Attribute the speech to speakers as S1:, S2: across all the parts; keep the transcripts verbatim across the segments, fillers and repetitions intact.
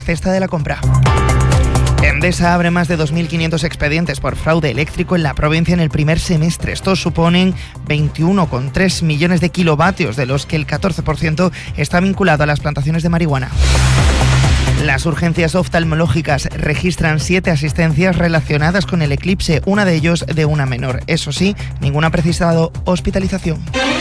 S1: cesta de la compra. Endesa abre más de dos mil quinientos expedientes por fraude eléctrico en la provincia en el primer semestre. Estos suponen veintiuno coma tres millones de kilovatios, de los que el catorce por ciento está vinculado a las plantaciones de marihuana. Las urgencias oftalmológicas registran siete asistencias relacionadas con el eclipse, una de ellos de una menor. Eso sí, ninguna ha precisado hospitalización.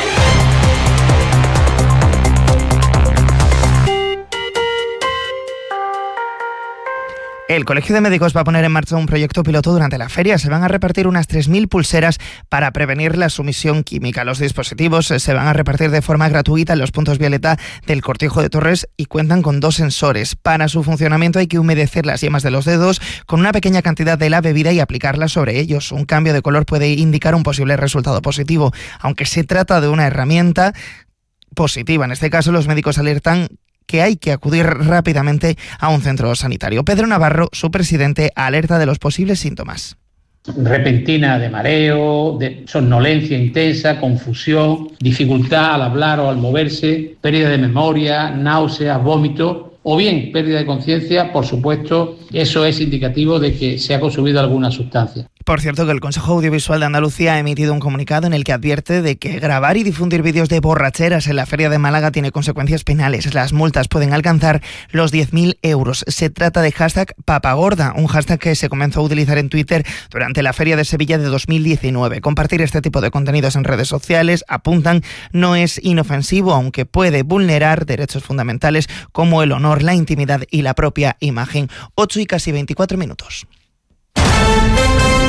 S1: El Colegio de Médicos va a poner en marcha un proyecto piloto durante la feria. Se van a repartir unas tres mil pulseras para prevenir la sumisión química. Los dispositivos se van a repartir de forma gratuita en los puntos violeta del Cortijo de Torres y cuentan con dos sensores. Para su funcionamiento hay que humedecer las yemas de los dedos con una pequeña cantidad de la bebida y aplicarla sobre ellos. Un cambio de color puede indicar un posible resultado positivo. Aunque se trata de una herramienta positiva, en este caso los médicos alertan que hay que acudir rápidamente a un centro sanitario. Pedro Navarro, su presidente, alerta de los posibles síntomas.
S2: Repentina de mareo, de somnolencia intensa, confusión, dificultad al hablar o al moverse, pérdida de memoria, náuseas, vómito o bien pérdida de conciencia. Por supuesto, eso es indicativo de que se ha consumido alguna sustancia.
S1: Por cierto, que el Consejo Audiovisual de Andalucía ha emitido un comunicado en el que advierte de que grabar y difundir vídeos de borracheras en la Feria de Málaga tiene consecuencias penales. Las multas pueden alcanzar los diez mil euros. Se trata de hashtag Papagorda, un hashtag que se comenzó a utilizar en Twitter durante la Feria de Sevilla de dos mil diecinueve. Compartir este tipo de contenidos en redes sociales, apuntan, no es inofensivo, aunque puede vulnerar derechos fundamentales como el honor, la intimidad y la propia imagen. ocho y casi veinticuatro minutos.